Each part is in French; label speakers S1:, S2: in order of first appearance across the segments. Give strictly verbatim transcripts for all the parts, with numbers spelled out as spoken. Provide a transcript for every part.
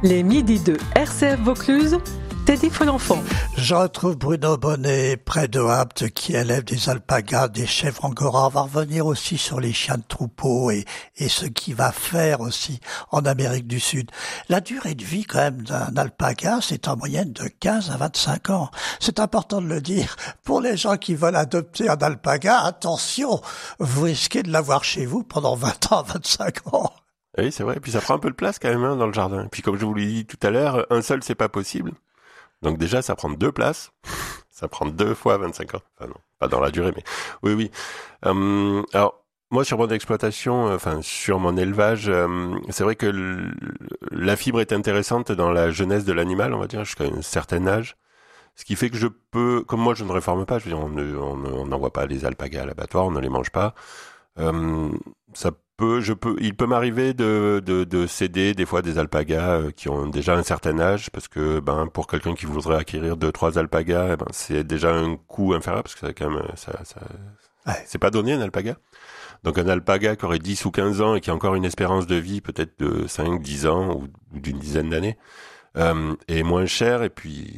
S1: Les midis de R C F Vaucluse, Teddy Folenfant.
S2: Je retrouve Bruno Bonnet près de Apt qui élève des alpagas, des chèvres angora. On va revenir aussi sur les chiens de troupeau et, et ce qu'il va faire aussi en Amérique du Sud. La durée de vie quand même d'un alpaga, c'est en moyenne de quinze à vingt-cinq ans. C'est important de le dire. Pour les gens qui veulent adopter un alpaga, attention, vous risquez de l'avoir chez vous pendant vingt ans, vingt-cinq ans.
S3: Oui, c'est vrai. Et puis ça prend un peu de place quand même hein, dans le jardin. Et puis comme je vous l'ai dit tout à l'heure, un seul, c'est pas possible. Donc déjà, ça prend deux places. Ça prend deux fois vingt-cinq ans. Enfin non, pas dans la durée, mais oui, oui. Euh, alors, moi, sur mon exploitation, euh, enfin, sur mon élevage, euh, c'est vrai que l- la fibre est intéressante dans la jeunesse de l'animal, on va dire, jusqu'à un certain âge. Ce qui fait que je peux, comme moi, je ne réforme pas, je veux dire, on ne, on ne- on n'envoie pas les alpagas à l'abattoir, on ne les mange pas. Euh, ça peut, je peux, il peut m'arriver de, de, de céder des fois des alpagas euh, qui ont déjà un certain âge, parce que ben pour quelqu'un qui voudrait acquérir deux trois alpagas, eh ben c'est déjà un coût inférieur parce que ça quand même ça, ça
S2: Ouais.
S3: c'est pas donné un alpaga. Donc un alpaga qui aurait dix ou quinze ans et qui a encore une espérance de vie peut-être de cinq dix ans ou, ou d'une dizaine d'années euh, est moins cher et puis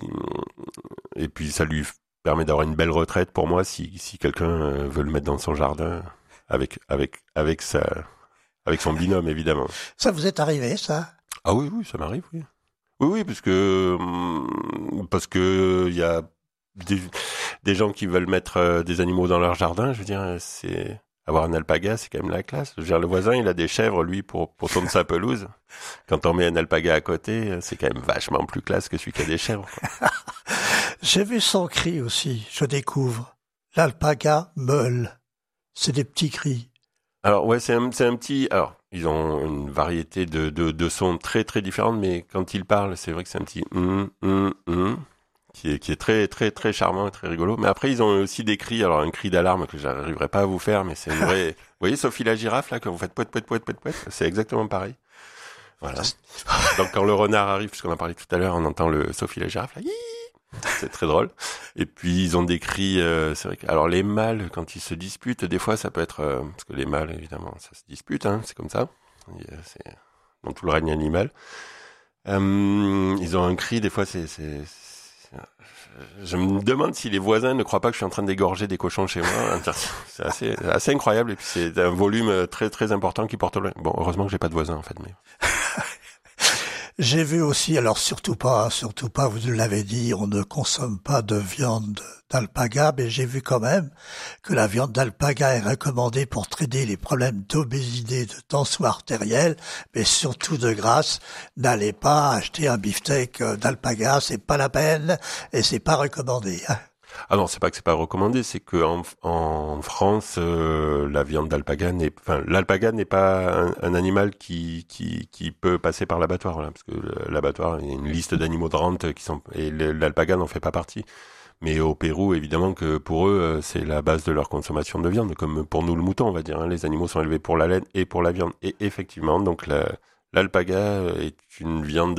S3: et puis ça lui permet d'avoir une belle retraite pour moi si si quelqu'un euh, veut le mettre dans son jardin. Avec, avec, avec sa, avec son binôme, évidemment.
S2: Ça vous est arrivé, ça?
S3: Ah oui, oui, ça m'arrive, oui. Oui, oui, parce que, hum, parce que, il y a des, des gens qui veulent mettre euh, des animaux dans leur jardin, je veux dire, c'est, avoir un alpaga, c'est quand même la classe. Je veux dire, le voisin, il a des chèvres, lui, pour, pour tourner sa pelouse. Quand on met un alpaga à côté, c'est quand même vachement plus classe que celui qui a des chèvres, quoi.
S2: J'ai vu son cri aussi, je découvre. L'alpaga meule. C'est des petits cris.
S3: Alors ouais, c'est un, c'est un petit. Alors ils ont une variété de, de, de sons très très différentes, mais quand ils parlent, c'est vrai que c'est un petit hum hum hum qui est qui est très très très charmant et très rigolo. Mais après ils ont aussi des cris. Alors un cri d'alarme que j'arriverai pas à vous faire, mais c'est une vraie. Vous voyez Sophie la girafe là que vous faites poète poète poète poète poète, c'est exactement pareil. Voilà. Donc quand le renard arrive, puisqu'on en parlait tout à l'heure, on entend le Sophie la girafe là. Hihi, c'est très drôle. Et puis ils ont des cris. Euh, c'est vrai que, alors les mâles, quand ils se disputent, des fois ça peut être euh, parce que les mâles, évidemment, ça se dispute, hein, c'est comme ça. Et, euh, c'est dans tout le règne animal. Euh, ils ont un cri. Des fois, c'est, c'est, c'est. Je me demande si les voisins ne croient pas que je suis en train d'égorger des cochons chez moi. C'est assez, assez incroyable. Et puis c'est un volume très très important qui porte loin. Bon, heureusement que j'ai pas de voisins en fait, mais.
S2: J'ai vu aussi, alors surtout pas, surtout pas, vous l'avez dit, on ne consomme pas de viande d'alpaga, mais j'ai vu quand même que la viande d'alpaga est recommandée pour traiter les problèmes d'obésité, de tension artérielle, mais surtout de graisse. N'allez pas acheter un beefsteak d'alpaga, c'est pas la peine et c'est pas recommandé, hein.
S3: Ah non, c'est pas que c'est pas recommandé, c'est que en, en France, euh, la viande d'alpaga n'est, enfin, l'alpaga n'est pas un, un animal qui, qui qui peut passer par l'abattoir, voilà, parce que l'abattoir, il y a une liste d'animaux de rente qui sont, et l'alpaga n'en fait pas partie. Mais au Pérou, évidemment que pour eux, c'est la base de leur consommation de viande, comme pour nous le mouton, on va dire. Hein, les animaux sont élevés pour la laine et pour la viande. Et effectivement, donc la, l'alpaga est une viande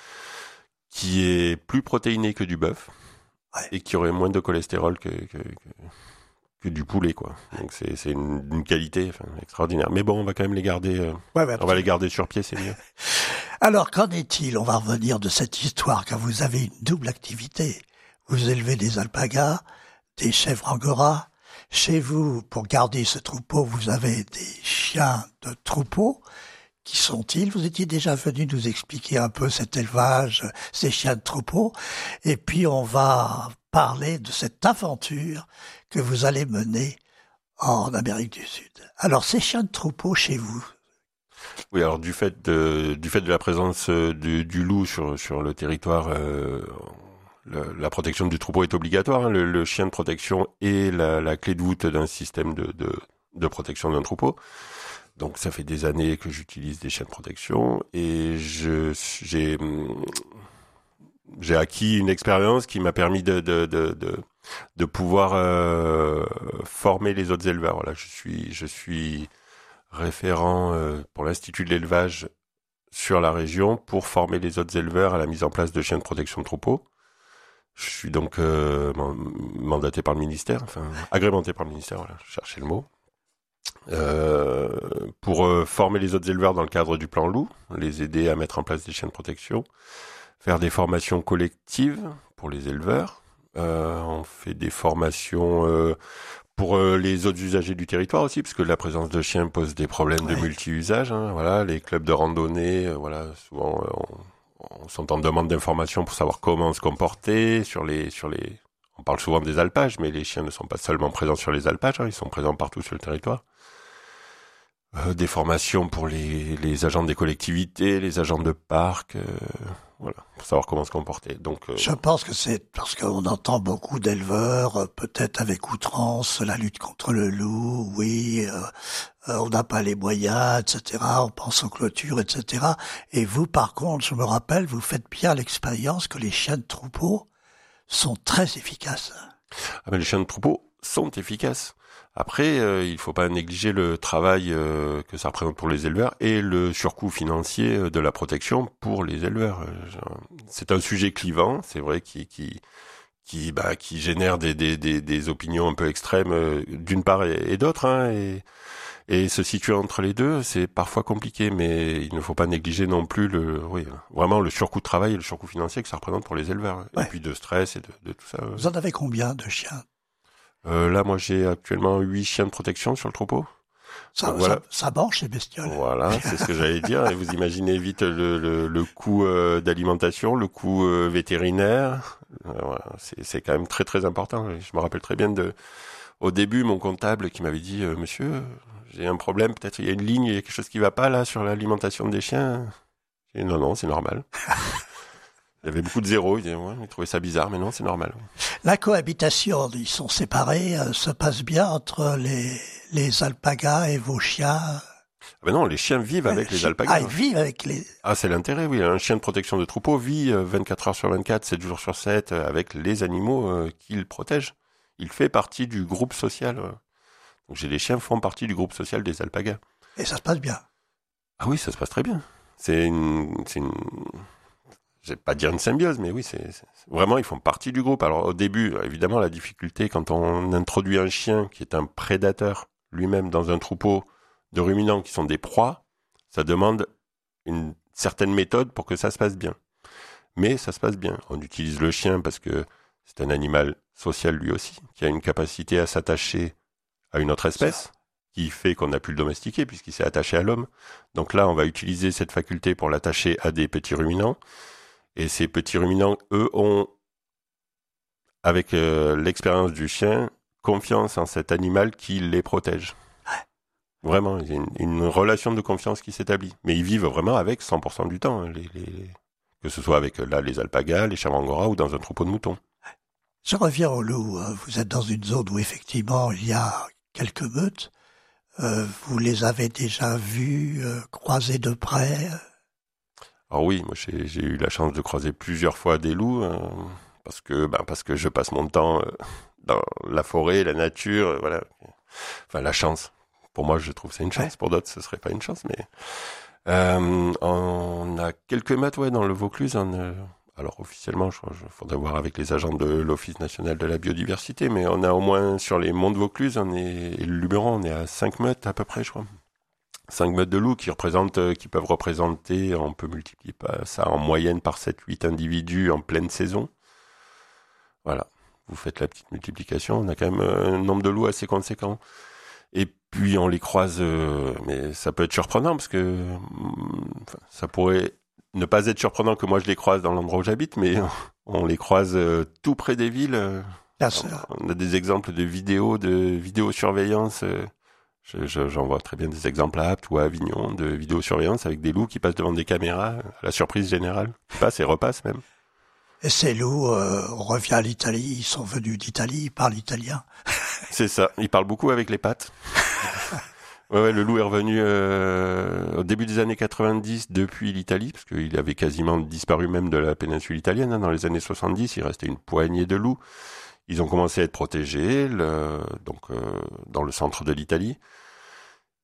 S3: qui est plus protéinée que du bœuf.
S2: Ouais.
S3: Et qui aurait moins de cholestérol que, que, que, que du poulet, quoi. Donc c'est, c'est une, une qualité enfin, extraordinaire. Mais bon, on va quand même les garder, euh,
S2: Ouais, ouais,
S3: on va les garder sur pied, c'est mieux.
S2: Alors, qu'en est-il? On va revenir de cette histoire, car vous avez une double activité. Vous élevez des alpagas, des chèvres angora. Chez vous, pour garder ce troupeau, vous avez des chiens de troupeau. Qui sont-ils? Vous étiez déjà venu nous expliquer un peu cet élevage, ces chiens de troupeau. Et puis, on va parler de cette aventure que vous allez mener en Amérique du Sud. Alors, ces chiens de troupeau chez vous?
S3: Oui, alors du fait de, du fait de la présence du, du loup sur, sur le territoire, euh, le, la protection du troupeau est obligatoire. Hein. Le, le chien de protection est la, la clé de voûte d'un système de, de, de protection d'un troupeau. Donc ça fait des années que j'utilise des chiens de protection et je j'ai j'ai acquis une expérience qui m'a permis de de de de, de pouvoir euh, former les autres éleveurs. Voilà, je suis je suis référent euh, pour l'Institut de l'élevage sur la région pour former les autres éleveurs à la mise en place de chiens de protection de troupeau. Je suis donc euh, mandaté par le ministère, enfin agrémenté par le ministère. Voilà, je cherchais le mot. Euh, pour euh, former les autres éleveurs dans le cadre du plan loup, les aider à mettre en place des chiens de protection, faire des formations collectives pour les éleveurs. Euh, on fait des formations euh, pour euh, les autres usagers du territoire aussi, parce que la présence de chiens pose des problèmes ouais. de multi-usage. Hein, voilà, les clubs de randonnée, euh, voilà, souvent euh, on, on sont en demande d'informations pour savoir comment se comporter sur les sur les. On parle souvent des alpages, mais les chiens ne sont pas seulement présents sur les alpages, hein, ils sont présents partout sur le territoire. Euh, des formations pour les, les agents des collectivités, les agents de parc, euh, voilà, pour savoir comment se comporter. Donc, euh...
S2: je pense que c'est parce qu'on entend beaucoup d'éleveurs, euh, peut-être avec outrance, la lutte contre le loup, oui, euh, euh, on n'a pas les moyens, et cetera. On pense aux clôtures, et cetera. Et vous, par contre, je me rappelle, vous faites bien l'expérience que les chiens de troupeau sont très efficaces.
S3: Ah ben les chiens de troupeau sont efficaces. Après, euh, il faut pas négliger le travail euh, que ça représente pour les éleveurs et le surcoût financier de la protection pour les éleveurs. C'est un sujet clivant, c'est vrai, qui qui qui bah qui génère des des des, des opinions un peu extrêmes euh, d'une part et, et d'autre, hein, et et se situer entre les deux, c'est parfois compliqué, mais il ne faut pas négliger non plus le oui vraiment le surcoût de travail et le surcoût financier que ça représente pour les éleveurs, ouais. Et puis de stress et de, de tout ça.
S2: Vous en avez combien de chiens?
S3: Euh, là, moi, j'ai actuellement huit chiens de protection sur le troupeau.
S2: Ça,
S3: donc, voilà.
S2: ça, ça mange ces bestioles.
S3: Voilà, c'est ce que j'allais dire. Et vous imaginez vite le, le, le coût euh, d'alimentation, le coût euh, vétérinaire. Euh, voilà, c'est, c'est quand même très très important. Je me rappelle très bien de, au début, mon comptable qui m'avait dit euh, « Monsieur, j'ai un problème, peut-être il y a une ligne, il y a quelque chose qui va pas là sur l'alimentation des chiens. » J'ai dit « Non, non, c'est normal. » Il y avait beaucoup de zéros, il, ouais, il trouvait ça bizarre, mais non, c'est normal.
S2: La cohabitation, ils sont séparés, euh, se passe bien entre les, les alpagas et vos chiens?
S3: Ah ben non, les chiens vivent avec les, les alpagas.
S2: Ah, ils vivent avec les...
S3: Ah, c'est l'intérêt, oui. Un chien de protection de troupeau vit vingt-quatre heures sur vingt-quatre, sept jours sur sept, avec les animaux euh, qu'il protège. Il fait partie du groupe social. Euh. Donc, j'ai les chiens font partie du groupe social des alpagas.
S2: Et ça se passe bien?
S3: Ah oui, ça se passe très bien. C'est une... C'est une... Je vais pas dire une symbiose, mais oui, c'est, c'est vraiment ils font partie du groupe. Alors au début, évidemment, la difficulté quand on introduit un chien qui est un prédateur lui-même dans un troupeau de ruminants qui sont des proies, ça demande une certaine méthode pour que ça se passe bien. Mais ça se passe bien. On utilise le chien parce que c'est un animal social lui aussi, qui a une capacité à s'attacher à une autre espèce, qui fait qu'on a pu le domestiquer puisqu'il s'est attaché à l'homme. Donc là, on va utiliser cette faculté pour l'attacher à des petits ruminants. Et ces petits ruminants, eux, ont, avec euh, l'expérience du chien, confiance en cet animal qui les protège. Vraiment, il y a une, une relation de confiance qui s'établit. Mais ils vivent vraiment avec cent pour cent du temps, hein, les, les, que ce soit avec là, les alpagas, les chèvres angora ou dans un troupeau de moutons.
S2: Je reviens au loup. Vous êtes dans une zone où effectivement il y a quelques meutes. Euh, vous les avez déjà vus, euh, croisés de près?
S3: Alors oui, moi j'ai, j'ai eu la chance de croiser plusieurs fois des loups, euh, parce que ben, parce que je passe mon temps euh, dans la forêt, la nature, euh, voilà. Enfin la chance. Pour moi, je trouve que c'est une chance. Pour d'autres, ce serait pas une chance, mais euh, on a quelques meutes, ouais, dans le Vaucluse. On, euh, alors officiellement, je crois, il faudrait voir avec les agents de l'Office national de la biodiversité, mais on a au moins sur les monts de Vaucluse, on est et le Luberon, on est à cinq meutes à peu près, je crois. cinq meutes de loups qui représentent, qui peuvent représenter, on peut multiplier ça en moyenne par sept huit individus en pleine saison. Voilà. Vous faites la petite multiplication, on a quand même un nombre de loups assez conséquent. Et puis on les croise, euh, mais ça peut être surprenant parce que enfin, ça pourrait ne pas être surprenant que moi je les croise dans l'endroit où j'habite, mais on les croise euh, tout près des villes.
S2: Ah,
S3: on a des exemples de vidéos, de vidéosurveillance. Euh, Je, je, j'en vois très bien des exemples à Apt ou à Avignon de vidéosurveillance avec des loups qui passent devant des caméras à la surprise générale. Ils passent et repassent même.
S2: Et ces loups, euh, on revient à l'Italie, ils sont venus d'Italie, ils parlent italien.
S3: C'est ça, ils parlent beaucoup avec les pattes. Ouais, ouais, le loup est revenu euh, au début des années quatre-vingt-dix depuis l'Italie, parce qu'il avait quasiment disparu même de la péninsule italienne. Hein. Dans les années soixante-dix, il restait une poignée de loups. Ils ont commencé à être protégés, le, donc euh, dans le centre de l'Italie.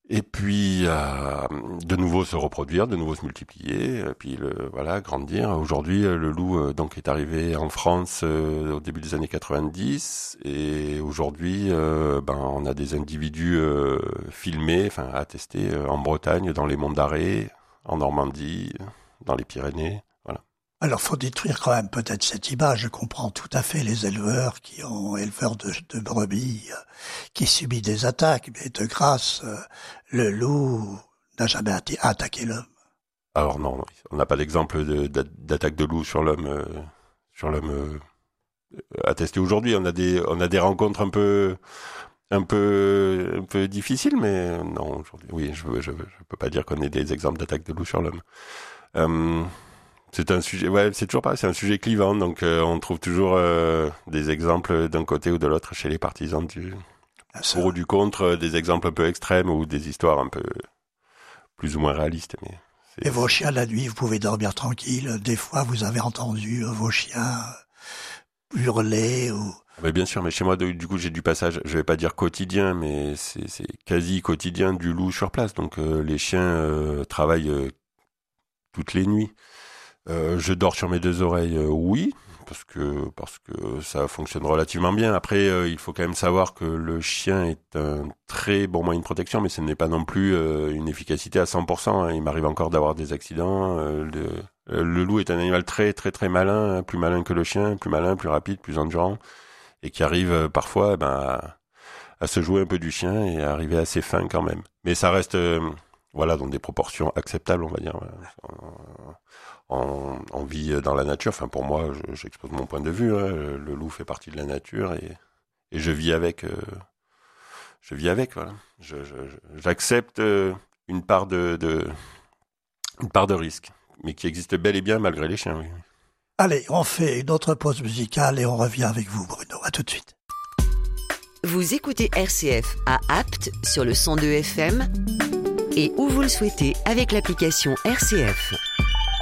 S3: Et puis, euh, de nouveau se reproduire, de nouveau se multiplier, et puis le, voilà, grandir. Aujourd'hui, le loup euh, donc est arrivé en France euh, au début des années quatre-vingt-dix, et aujourd'hui, euh, ben, on a des individus euh, filmés, enfin attestés euh, en Bretagne, dans les monts d'Arrée, en Normandie, dans les Pyrénées. Voilà.
S2: Alors, faut détruire quand même peut-être cette image. Je comprends tout à fait les éleveurs qui ont éleveurs de, de brebis euh, qui subissent des attaques, mais de grâce, euh, le loup n'a jamais atta- attaqué l'homme.
S3: Alors non, non on n'a pas d'exemple de, d'attaque de loup sur l'homme, euh, sur l'homme euh, attesté aujourd'hui. On a des, on a des rencontres un peu, un peu, un peu difficiles, mais non aujourd'hui. Oui, je, je, je peux pas dire qu'on ait des exemples d'attaque de loup sur l'homme. Euh, C'est un sujet, ouais, c'est toujours pareil, c'est un sujet clivant, donc euh, on trouve toujours euh, des exemples d'un côté ou de l'autre chez les partisans du pour ou du contre, euh, des exemples un peu extrêmes ou des histoires un peu plus ou moins réalistes. Mais c'est...
S2: Et vos chiens la nuit, vous pouvez dormir tranquille. Des fois, vous avez entendu euh, vos chiens hurler ou.
S3: Mais bien sûr, mais chez moi, du coup, j'ai du passage, je vais pas dire quotidien, mais c'est, c'est quasi quotidien du loup sur place. Donc euh, les chiens euh, travaillent euh, toutes les nuits. Euh, je dors sur mes deux oreilles, euh, oui, parce que parce que ça fonctionne relativement bien. Après, euh, il faut quand même savoir que le chien est un très bon moyen de protection, mais ce n'est pas non plus euh, une efficacité à cent pour cent. Hein. Il m'arrive encore d'avoir des accidents. Euh, le, euh, le loup est un animal très très très malin, hein, plus malin que le chien, plus malin, plus rapide, plus endurant, et qui arrive euh, parfois, eh ben, à, à se jouer un peu du chien et à arriver assez fin quand même. Mais ça reste, euh, voilà, dans des proportions acceptables, on va dire. On, on vit dans la nature. Enfin, pour moi, je, j'expose mon point de vue. Hein. Le loup fait partie de la nature et, et je vis avec. Euh, je vis avec. Voilà. Je, je, j'accepte une part de, de une part de risque, mais qui existe bel et bien malgré les chiens. Oui.
S2: Allez, on fait une autre pause musicale et on revient avec vous, Bruno. À tout de suite.
S4: Vous écoutez R C F à Apt sur le cent deux F M et où vous le souhaitez avec l'application R C F.